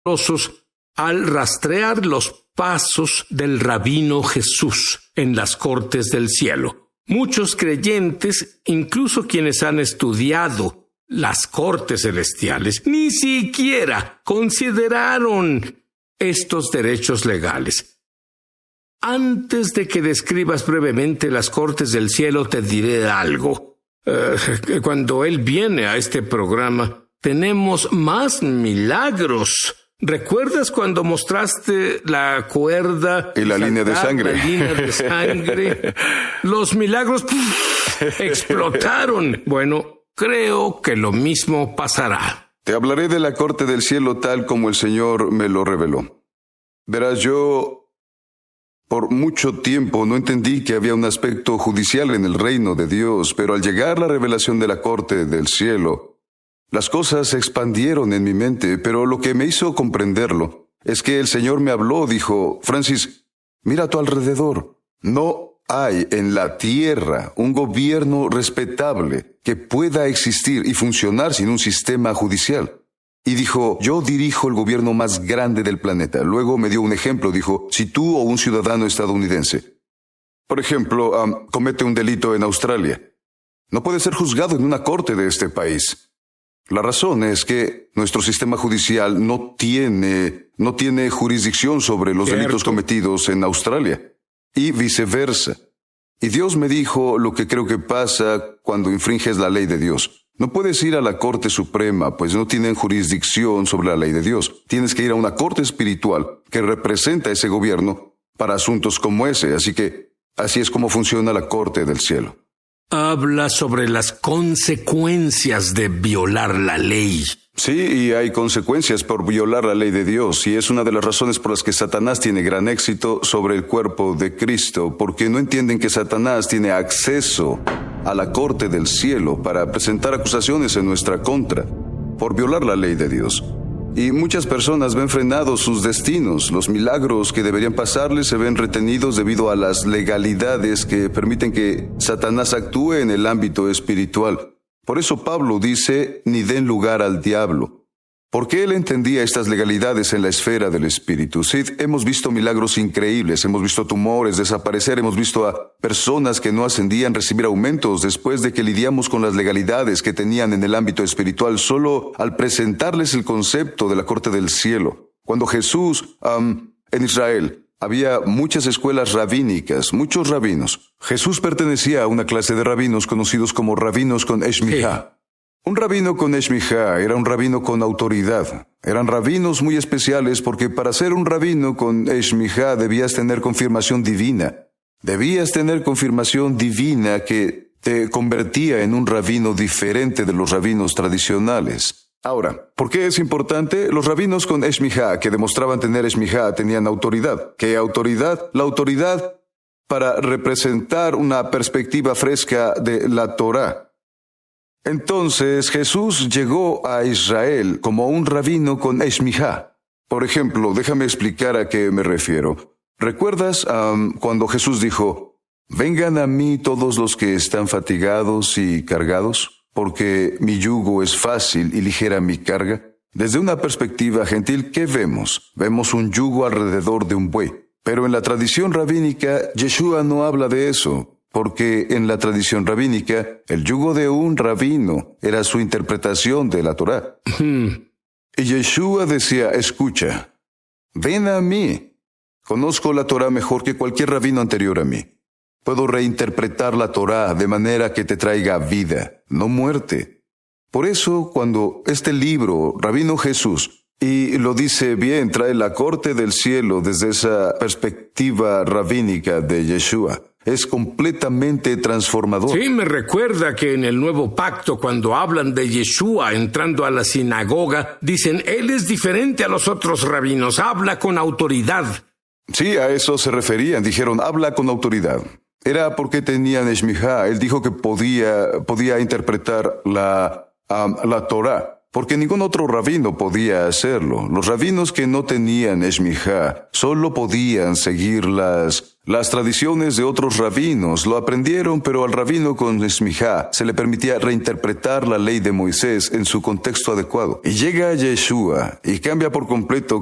al rastrear los pasos del rabino Jesús en las cortes del cielo. Muchos creyentes, incluso quienes han estudiado las cortes celestiales, ni siquiera consideraron estos derechos legales. Antes de que describas brevemente las cortes del cielo, te diré algo. Cuando Él viene a este programa, tenemos más milagros. ¿Recuerdas cuando mostraste la cuerda y la línea de sangre? La línea de sangre. Los milagros explotaron. Bueno, creo que lo mismo pasará. Te hablaré de la corte del cielo tal como el Señor me lo reveló. Verás, yo por mucho tiempo no entendí que había un aspecto judicial en el reino de Dios, pero al llegar la revelación de la corte del cielo, las cosas se expandieron en mi mente, pero lo que me hizo comprenderlo es que el Señor me habló, dijo: Francis, mira a tu alrededor. No hay en la tierra un gobierno respetable que pueda existir y funcionar sin un sistema judicial. Y dijo: yo dirijo el gobierno más grande del planeta. Luego me dio un ejemplo, dijo: si tú o un ciudadano estadounidense, por ejemplo, comete un delito en Australia, no puede ser juzgado en una corte de este país. La razón es que nuestro sistema judicial no tiene jurisdicción sobre los delitos cometidos en Australia, y viceversa. Y Dios me dijo lo que creo que pasa cuando infringes la ley de Dios. No puedes ir a la Corte Suprema, pues no tienen jurisdicción sobre la ley de Dios. Tienes que ir a una corte espiritual que representa ese gobierno para asuntos como ese. Así es como funciona la Corte del Cielo. Habla sobre las consecuencias de violar la ley. Sí, y hay consecuencias por violar la ley de Dios, y es una de las razones por las que Satanás tiene gran éxito sobre el cuerpo de Cristo, porque no entienden que Satanás tiene acceso a la corte del cielo para presentar acusaciones en nuestra contra por violar la ley de Dios. Y muchas personas ven frenados sus destinos. Los milagros que deberían pasarles se ven retenidos debido a las legalidades que permiten que Satanás actúe en el ámbito espiritual. Por eso Pablo dice: ni den lugar al diablo. Porque él entendía estas legalidades en la esfera del espíritu. Sí, hemos visto milagros increíbles, hemos visto tumores desaparecer, hemos visto a personas que no ascendían recibir aumentos después de que lidiamos con las legalidades que tenían en el ámbito espiritual solo al presentarles el concepto de la corte del cielo. Cuando Jesús, en Israel, había muchas escuelas rabínicas, muchos rabinos. Jesús pertenecía a una clase de rabinos conocidos como rabinos con Eshmijá. Un rabino con Eshmijá era un rabino con autoridad. Eran rabinos muy especiales porque para ser un rabino con Eshmijá debías tener confirmación divina. Debías tener confirmación divina que te convertía en un rabino diferente de los rabinos tradicionales. Ahora, ¿por qué es importante? Los rabinos con Eshmijá, que demostraban tener Eshmijá, tenían autoridad. ¿Qué autoridad? La autoridad para representar una perspectiva fresca de la Torá. Entonces Jesús llegó a Israel como un rabino con Eshmijá. Por ejemplo, déjame explicar a qué me refiero. ¿Recuerdas cuando Jesús dijo: vengan a mí todos los que están fatigados y cargados, porque mi yugo es fácil y ligera mi carga? Desde una perspectiva gentil, ¿qué vemos? Vemos un yugo alrededor de un buey. Pero en la tradición rabínica, Yeshua no habla de eso. Porque en la tradición rabínica, el yugo de un rabino era su interpretación de la Torá. Y Yeshua decía: escucha, ven a mí. Conozco la Torá mejor que cualquier rabino anterior a mí. Puedo reinterpretar la Torá de manera que te traiga vida, no muerte. Por eso, cuando este libro, Rabino Jesús, y lo dice bien, trae la corte del cielo desde esa perspectiva rabínica de Yeshua, es completamente transformador. Sí, me recuerda que en el Nuevo Pacto, cuando hablan de Yeshua entrando a la sinagoga, dicen: él es diferente a los otros rabinos, habla con autoridad. Sí, a eso se referían, dijeron: habla con autoridad. Era porque tenían Eshmijá. Él dijo que podía interpretar la Torá. porque ningún otro rabino podía hacerlo. Los rabinos que no tenían Shmijá solo podían seguir las tradiciones de otros rabinos. Lo aprendieron, pero al rabino con Shmijá se le permitía reinterpretar la ley de Moisés en su contexto adecuado. Y llega Yeshua y cambia por completo